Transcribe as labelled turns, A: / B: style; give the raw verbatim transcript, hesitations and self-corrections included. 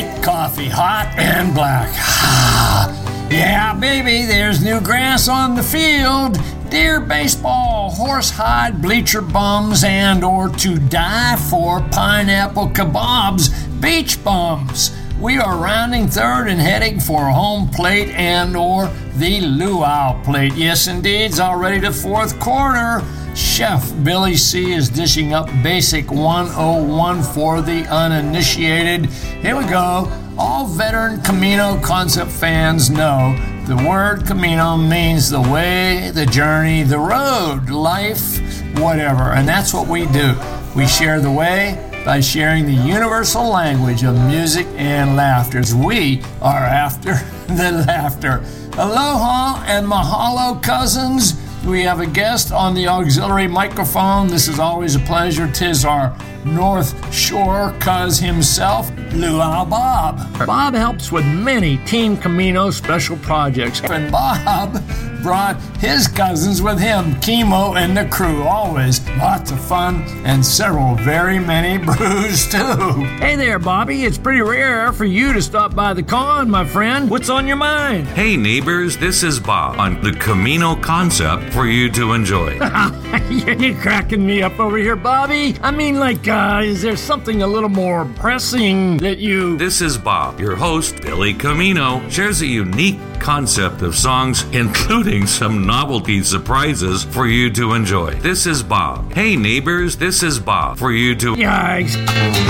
A: white coffee, hot and black. Yeah, baby, there's new grass on the field. Deer baseball, horsehide, bleacher bums, and or to die for pineapple kebabs, beach bums. We are rounding third and heading for home plate and or the luau plate. Yes, indeed, it's already the fourth quarter. Chef Billy C. is dishing up basic one oh one for the uninitiated. Here we go. All veteran Camino concept fans know the word Camino means the way, the journey, the road, life, whatever. And that's what we do. We share the way by sharing the universal language of music and laughter. We are after the laughter. Aloha and mahalo, cousins. We have a guest on the auxiliary microphone. This is always a pleasure. 'Tis our North Shore cuz himself, Luau Bob. Bob helps with many Team Camino special projects. And Bob brought his cousins with him, Chemo and the crew. Always lots of fun and several very many brews too. Hey there, Bobby. It's pretty rare for you to stop by the con, my friend. What's on your mind?
B: Hey neighbors, this is Bob on the Camino concept for you to enjoy.
A: You're cracking me up over here, Bobby. I mean, like, uh, is there something a little more pressing that you...
B: This is Bob. Your host, Billy Camino, shares a unique concept of songs, including some novelty surprises for you to enjoy. This is Bob. Hey neighbors, this is Bob for you to...
A: Yikes.